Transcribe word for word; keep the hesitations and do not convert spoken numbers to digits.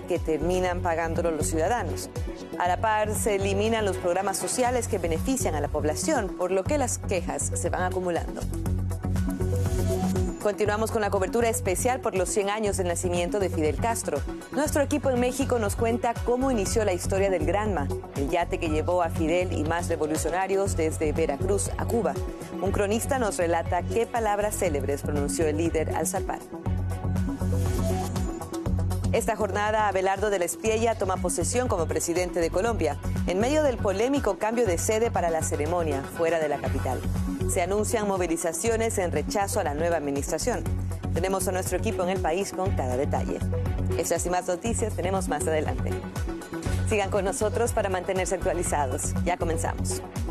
que terminan pagándolo los ciudadanos. A la par, se eliminan los programas sociales que benefician a la población, por lo que las quejas se van acumulando. Continuamos con la cobertura especial por los cien años del nacimiento de Fidel Castro. Nuestro equipo en México nos cuenta cómo inició la historia del Granma, el yate que llevó a Fidel y más revolucionarios desde Veracruz a Cuba. Un cronista nos relata qué palabras célebres pronunció el líder al zarpar. Esta jornada, Abelardo de la Espriella toma posesión como presidente de Colombia, en medio del polémico cambio de sede para la ceremonia, fuera de la capital. Se anuncian movilizaciones en rechazo a la nueva administración. Tenemos a nuestro equipo en el país con cada detalle. Estas y más noticias tenemos más adelante. Sigan con nosotros para mantenerse actualizados. Ya comenzamos.